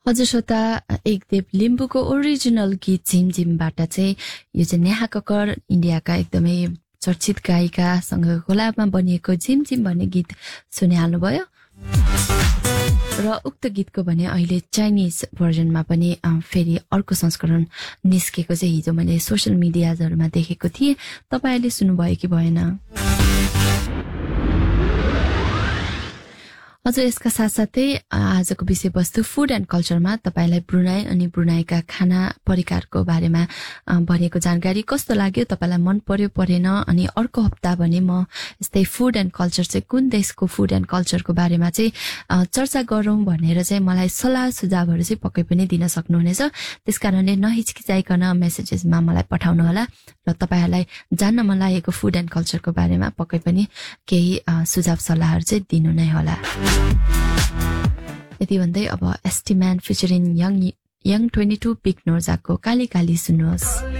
हजुर श्रोता, एकदेव लिम्बूको ओरिजिनल गीत झिमझिमबाट चाहिँ यो चाहिँ नेहा कक्कर इन्डियाका एकदमै चर्चित गायिकासँग कोलाबमा बनिएको झिमझिम भन्ने गीत सुनिहाल्नुभयो। र उक्त गीतको भने अहिले चाइनिज भर्जनमा पनि फेरि अर्को संस्करण निस्केको चाहिँ हिजो मैले सोसियल मिडियाजहरूमा देखेको थिएँ। तपाईँहरूले सुन्नुभयो कि भएन? हजुर, यसका साथसाथै आजको विषयवस्तु फुड एन्ड कल्चरमा तपाईँलाई ब्रुनाई अनि ब्रुनाईका खाना परिकारको बारेमा भनेको जानकारी कस्तो लाग्यो, तपाईँलाई मन पर्यो परेन? अनि अर्को हप्ता भने म यस्तै फुड एन्ड कल्चर चाहिँ कुन देशको फुड एन्ड कल्चरको बारेमा चाहिँ चर्चा गरौँ भनेर चाहिँ मलाई सल्लाह सुझावहरू चाहिँ पक्कै पनि दिन सक्नुहुनेछ। त्यसकारणले नहिचकिचाइकन मेसेजेसमा मलाई पठाउनुहोला र तपाईँहरूलाई जान्न मन लागेको फुड एन्ड कल्चरको बारेमा पक्कै पनि केही सुझाव सल्लाहहरू चाहिँ दिनु नै होला। यति भन्दै अब एस्टिम्यान featuring young 22 big नोर्जाको Kali Kali सुन्नुहोस्।